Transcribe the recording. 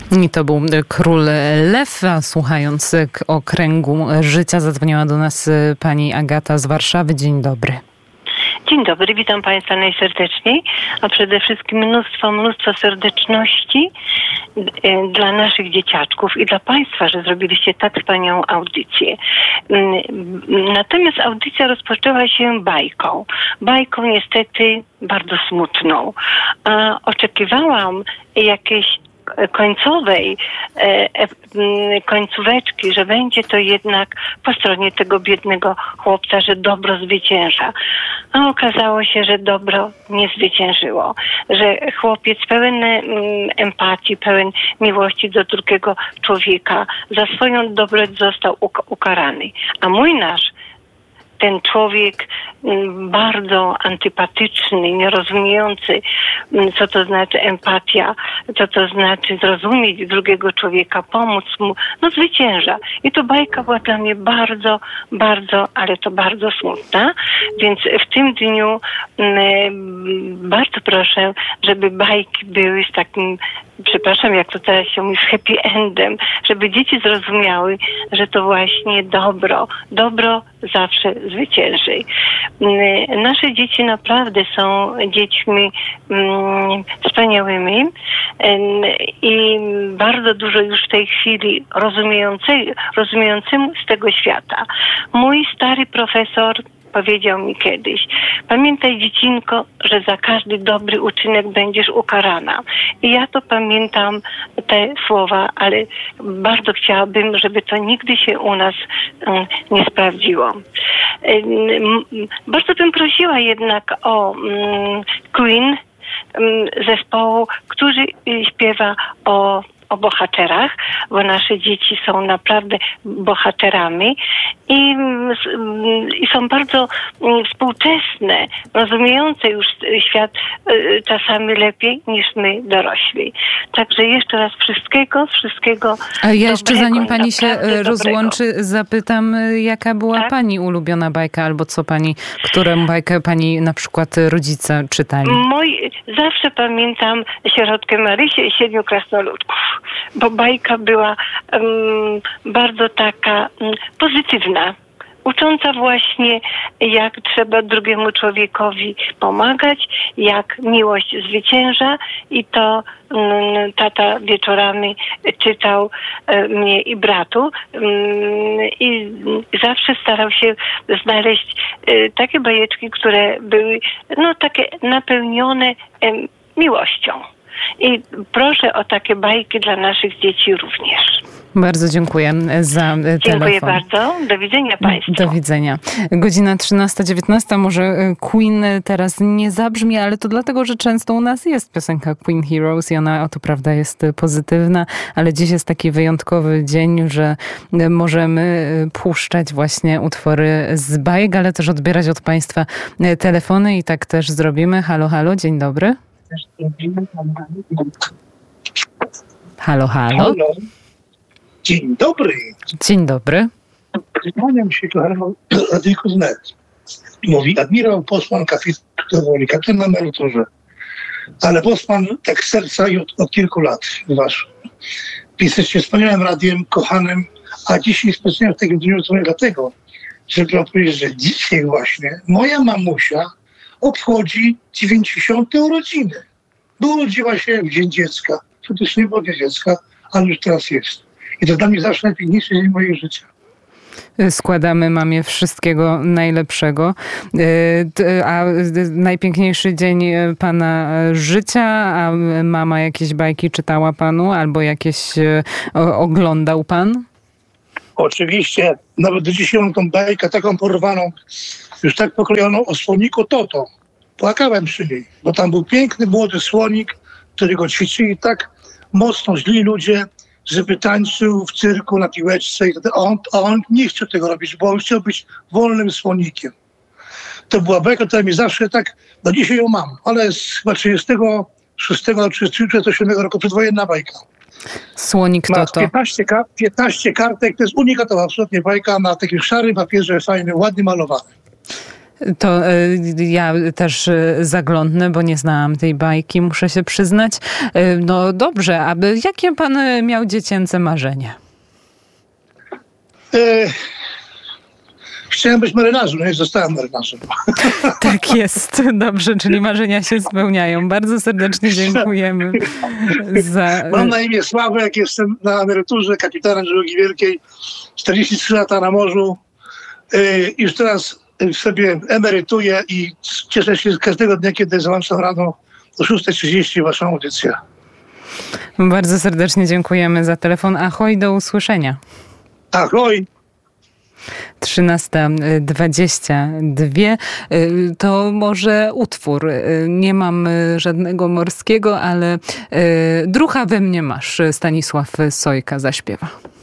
I to był Król Lew, a słuchając o kręgu życia zadzwoniła do nas pani Agata z Warszawy. Dzień dobry. Dzień dobry, witam Państwa najserdeczniej, a przede wszystkim mnóstwo serdeczności dla naszych dzieciaczków i dla Państwa, że zrobiliście tak wspaniałą audycję. Natomiast audycja rozpoczęła się bajką niestety bardzo smutną. A oczekiwałam jakiejś końcóweczki, że będzie to jednak po stronie tego biednego chłopca, że dobro zwycięża. A okazało się, że dobro nie zwyciężyło. Że chłopiec pełen empatii, pełen miłości do drugiego człowieka za swoją dobroć został ukarany. A ten człowiek bardzo antypatyczny, nierozumiejący, co to znaczy empatia, co to znaczy zrozumieć drugiego człowieka, pomóc mu, zwycięża. I to bajka była dla mnie ale to bardzo smutna. Więc w tym dniu bardzo proszę, żeby bajki były z takim, przepraszam, jak to teraz się mówi, z happy endem, żeby dzieci zrozumiały, że to właśnie dobro zawsze zwycięży. Nasze dzieci naprawdę są dziećmi wspaniałymi i bardzo dużo już w tej chwili rozumiejącym z tego świata. Mój stary profesor powiedział mi kiedyś: pamiętaj, dziecinko, że za każdy dobry uczynek będziesz ukarana. I ja to pamiętam, te słowa, ale bardzo chciałabym, żeby to nigdy się u nas nie sprawdziło. Bardzo bym prosiła jednak o Queen, zespołu, który śpiewa o bohaterach, bo nasze dzieci są naprawdę bohaterami i są bardzo współczesne, rozumiejące już świat czasami lepiej niż my dorośli. Także jeszcze raz wszystkiego A ja jeszcze dobrego, zanim pani się rozłączy, dobrego. Zapytam, jaka była pani ulubiona bajka, albo którą bajkę pani na przykład rodzice czytali? Zawsze pamiętam Sierotkę Marysię i 7 krasnoludków, bo bajka była bardzo taka pozytywna, ucząca właśnie, jak trzeba drugiemu człowiekowi pomagać, jak miłość zwycięża, i to tata wieczorami czytał mnie i bratu i zawsze starał się znaleźć takie bajeczki, które były takie napełnione miłością. I proszę o takie bajki dla naszych dzieci również. Bardzo dziękuję za telefon. Dziękuję bardzo. Do widzenia Państwu. Do widzenia. Godzina 13:19. Może Queen teraz nie zabrzmi, ale to dlatego, że często u nas jest piosenka Queen Heroes i ona, to prawda, jest pozytywna, ale dziś jest taki wyjątkowy dzień, że możemy puszczać właśnie utwory z bajek, ale też odbierać od Państwa telefony i tak też zrobimy. Halo, halo, dzień dobry. Halo, halo. Halo. Dzień dobry. Dzień dobry. Kłaniam się kochanemu Radyjku Znet. Mówi admirał Bosman, kapitan na emeryturze. Ale Bosman tak z serca i od kilku lat wasz. Jesteście wspaniałym radiem, kochanym, a dzisiaj specjalnie w takim dniu dzwonię dlatego, żeby wam powiedzieć, że dzisiaj właśnie moja mamusia obchodzi 90. urodziny. Bo urodziła się w Dzień Dziecka. Przecież nie było Dnia Dziecka, ale już teraz jest. I to dla mnie zawsze najpiękniejszy dzień mojego życia. Składamy mamie wszystkiego najlepszego. A najpiękniejszy dzień pana życia, a mama jakieś bajki czytała panu albo jakieś oglądał pan? Oczywiście. Nawet do dzisiaj mam tą bajkę taką porwaną, już tak pokrojoną o słoniku Toto. Płakałem przy niej, bo tam był piękny, młody słonik, którego ćwiczyli tak mocno źli ludzie, żeby tańczył w cyrku na piłeczce. A on nie chciał tego robić, bo on chciał być wolnym słonikiem. To była bajka, która mi zawsze tak, do dzisiaj ją mam, ale z chyba 36 do 37 roku, przedwojenna bajka. Słonik Toto. 15 kartek, to jest unikatowa absolutnie bajka na takim szarym papierze, fajny, ładnie malowany. To ja też zaglądnę, bo nie znałam tej bajki, muszę się przyznać. No dobrze, jakie pan miał dziecięce marzenie? Chciałem być marynarzem, nie zostałem marynarzem. Tak jest, dobrze, czyli marzenia się spełniają. Bardzo serdecznie dziękujemy za... Mam na imię Sławek, jestem na emeryturze kapitanem żeglugi wielkiej, 43 lata na morzu. Już teraz sobie emerytuję i cieszę się z każdego dnia, kiedy załączam rano do 6:30 waszą audycję. Bardzo serdecznie dziękujemy za telefon. Ahoj, do usłyszenia. Ahoj. 13:22. To może utwór. Nie mam żadnego morskiego, ale Drucha we mnie masz. Stanisław Sojka zaśpiewa.